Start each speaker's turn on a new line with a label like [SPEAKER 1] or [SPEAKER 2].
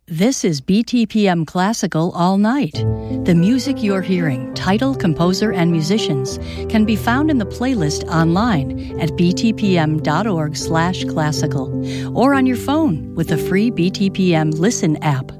[SPEAKER 1] This is BTPM Classical All Night. The music you're hearing, title, composer, and musicians, can be found in the playlist online at btpm.org/classical or on your phone with the free BTPM Listen app.